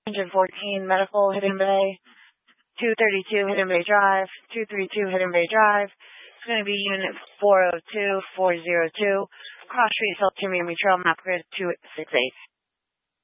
114 Medical, Hidden Bay, 232 Hidden Bay Drive, 232 Hidden Bay Drive. It's going to be Unit 402-402, Cross Street, South Miami Trail, map grid 268.